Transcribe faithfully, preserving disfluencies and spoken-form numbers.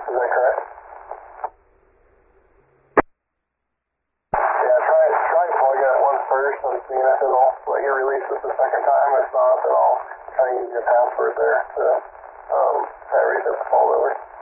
Is that correct? Yeah, try, try and plug that one first and see if it'll let you release it the second time. If not, then I'll try and use your password there to um, try to reset the fault over.